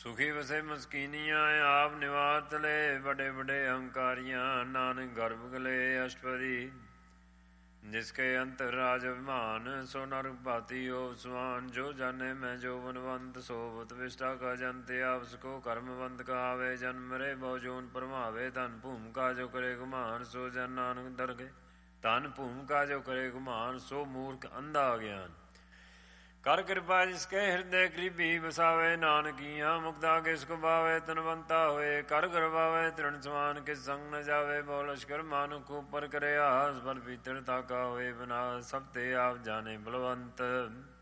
ਸੁਖੀ ਵਸੇ ਮਸਕੀਨੀਆਂ ਆਪ ਨਿਵਾਤ ਲੈ ਬੜੇ ਬੜੇ ਅਹੰਕਾਰੀਆਂ ਨਾਨਕ ਗਰਭ ਗਲੇ ਅਸ਼ਟਪਦੀ जिसके अंतर राज अभिमान सो नरक भाती हो सुहान जो जाने मैं जो बनवंत सो बुत विष्टा का जनते आपस को कर्मवंत कहावे जन्म रे बहुजोन परमावे धन भूम का जो करे गुमान सो जन नानक दरगे धन भूम का जो करे गुमान सो मूर्ख अंधा ज्ञान कर कृपा जिसके हृदय गरीबी बसावे नानकिया मुक्ता किसको बावे तनवंता होए कर करवावे तृण समान किस संग न जावे बोल लश्कर मानुख ऊपर करे आस पर भीतर ताका होए बना सब ते आप जाने बलवंत